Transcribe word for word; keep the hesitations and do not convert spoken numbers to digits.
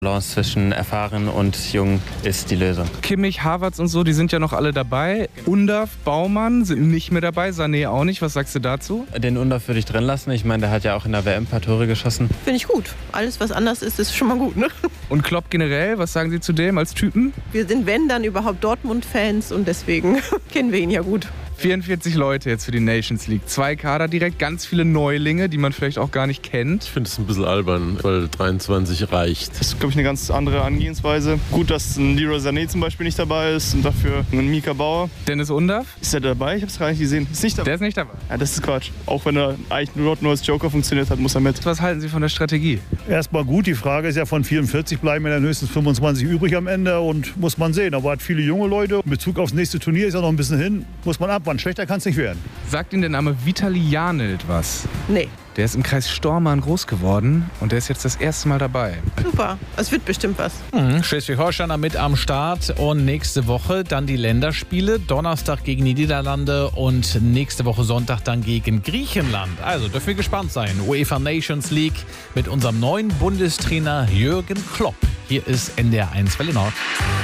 Balance zwischen erfahren und jung ist die Lösung. Kimmich, Havertz und so, die sind ja noch alle dabei. Undav, Baumann sind nicht mehr dabei, Sané auch nicht. Was sagst du dazu? Den Undav würde ich drin lassen. Ich meine, der hat ja auch in der W M ein paar Tore geschossen. Finde ich gut. Alles, was anders ist, ist schon mal gut, ne? Und Klopp generell, was sagen Sie zu dem als Typen? Wir sind, wenn, dann überhaupt Dortmund-Fans und deswegen kennen wir ihn ja gut. vierundvierzig Leute jetzt für die Nations League. Zwei Kader direkt, ganz viele Neulinge, die man vielleicht auch gar nicht kennt. Ich finde es ein bisschen albern, weil dreiundzwanzig reicht. Das ist, glaube ich, eine ganz andere Angehensweise. Gut, dass ein Leroy Sané zum Beispiel nicht dabei ist und dafür ein Mika Bauer. Dennis Undav? Ist er dabei? Ich habe es gar nicht gesehen. Ist nicht dabei. Der ist nicht dabei. Ja, das ist Quatsch. Auch wenn er eigentlich nur, nur als Joker funktioniert hat, muss er mit. Was halten Sie von der Strategie? Erstmal gut. Die Frage ist ja, von vierundvierzig bleiben ja dann höchstens fünfundzwanzig übrig am Ende und muss man sehen. Aber hat viele junge Leute. In Bezug aufs nächste Turnier ist ja noch ein bisschen hin. Muss man abwarten. Schlechter kann es nicht werden. Sagt Ihnen der Name Vitali Janelt was? Nee. Der ist im Kreis Stormarn groß geworden und der ist jetzt das erste Mal dabei. Super, es wird bestimmt was. Mhm, Schleswig-Holstein mit am Start und nächste Woche dann die Länderspiele. Donnerstag gegen die Niederlande und nächste Woche Sonntag dann gegen Griechenland. Also dürfen wir gespannt sein. UEFA Nations League mit unserem neuen Bundestrainer Jürgen Klopp. Hier ist N D R eins Welle Nord.